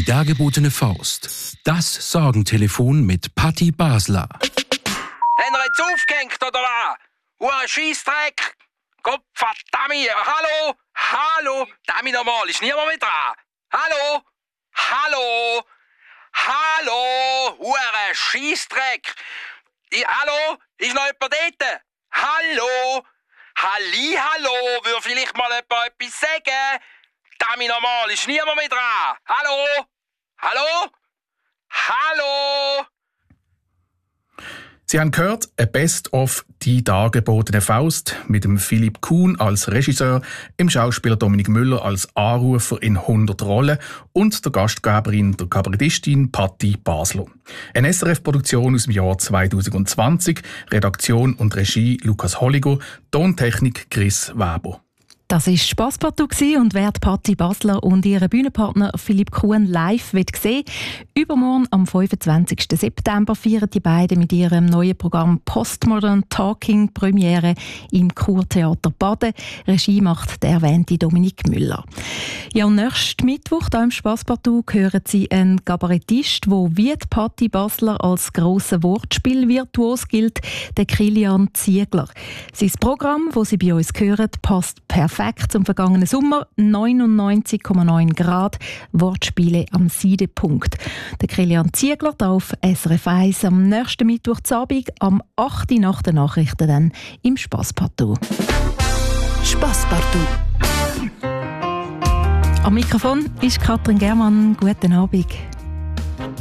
dargebotene Faust. Das Sorgentelefon mit Patti Basler. Haben wir jetzt aufgehängt, oder was? Scheissdreck! Gott verdammt! Hallo? Hallo? Damit normal, ist niemand mehr dran. Hallo? Hallo? Hallo? Scheissdreck! Hallo? Ist noch jemand dort? Hallo? Hallo? Würde vielleicht mal jemand etwas sagen? Damit normal, ist niemand mehr dran. Hallo? Hallo? Hallo? Sie haben gehört, ein Best-of «Die dargebotene Faust» mit dem Philipp Kuhn als Regisseur, dem Schauspieler Dominik Müller als Anrufer in 100 Rollen und der Gastgeberin, der Kabarettistin Patti Basler. Eine SRF-Produktion aus dem Jahr 2020, Redaktion und Regie Lukas Holliger, Tontechnik Chris Weber. Das war «Spasspartout» und wer Patti Basler und ihren Bühnenpartner Philipp Kuhn live sehen will, übermorgen am 25. September feiern die beiden mit ihrem neuen Programm «Postmodern Talking» Premiere im Kurtheater Baden. Regie macht der erwähnte Dominik Müller. Ja, und nächsten Mittwoch hier im «Spasspartout» hören Sie einen Kabarettist, der wie die Patti Basler als grosser Wortspielvirtuos gilt, der Kilian Ziegler. Sein Programm, das Sie bei uns hören, passt perfekt zum vergangenen Sommer. 99,9 Grad. Wortspiele am Seidepunkt. Der Kilian Ziegler da auf SRF 1 am nächsten Mittwoch Abend am 8. nach den Nachrichten dann im Spasspartout. Spasspartout. Am Mikrofon ist Katrin Germann. Guten Abend.